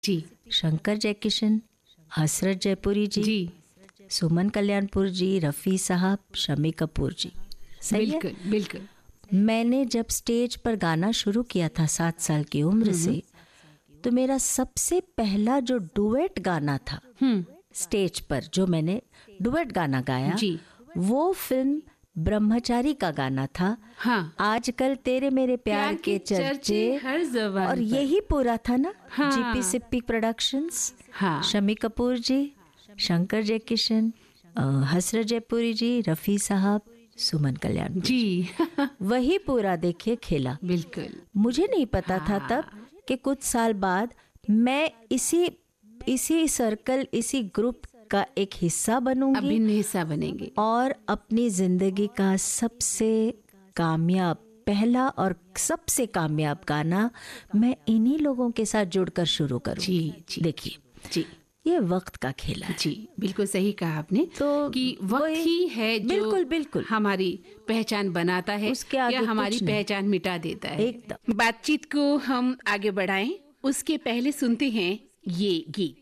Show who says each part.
Speaker 1: जी
Speaker 2: शंकर जयकिशन, हसरत जयपुरी जी,
Speaker 1: जी,
Speaker 2: सुमन कल्याणपुर जी, रफ़ी साहब, शम्मी कपूर जी। सही है।
Speaker 1: बिल्कुल बिल्कुल।
Speaker 2: मैंने जब स्टेज पर गाना शुरू किया था 7 साल की उम्र से, तो मेरा सबसे पहला जो डुएट गाना था स्टेज पर, जो मैंने डुएट गाना गाया,
Speaker 1: जी।
Speaker 2: वो फिल्म ब्रह्मचारी का गाना था।
Speaker 1: हाँ,
Speaker 2: आजकल तेरे मेरे प्यार के चर्चे,
Speaker 1: हर ज़बान
Speaker 2: और
Speaker 1: पर।
Speaker 2: यही पूरा था ना।
Speaker 1: हाँ।
Speaker 2: जीपी सिप्पी प्रोडक्शंस,
Speaker 1: हाँ।
Speaker 2: शम्मी कपूर जी, शंकर जयकिशन, हसरत जयपुरी जी, रफ़ी साहब, सुमन कल्याणपुर
Speaker 1: जी
Speaker 2: वही पूरा देखिए खेला।
Speaker 1: बिल्कुल।
Speaker 2: मुझे नहीं पता था तब कि कुछ साल बाद मैं इसी सर्कल, इसी ग्रुप का एक हिस्सा बनूंगी
Speaker 1: अभिन्न हिस्सा बनेंगे।
Speaker 2: और अपनी जिंदगी का सबसे कामयाब, पहला और सबसे कामयाब गाना मैं इन्हीं लोगों के साथ जुड़कर शुरू करूंगी।
Speaker 1: जी जी
Speaker 2: देखिए,
Speaker 1: जी
Speaker 2: ये वक्त का खेल है।
Speaker 1: जी, बिल्कुल सही कहा आपने।
Speaker 2: तो
Speaker 1: कि वक्त
Speaker 2: वही-
Speaker 1: ही है जो
Speaker 2: बिल्कुल बिल्कुल
Speaker 1: हमारी पहचान बनाता है
Speaker 2: उसके आगे
Speaker 1: या हमारी
Speaker 2: कुछ नहीं।
Speaker 1: पहचान मिटा देता है।
Speaker 2: एकदम।
Speaker 1: बातचीत को हम आगे बढ़ाएं, उसके पहले सुनते हैं ये गीत।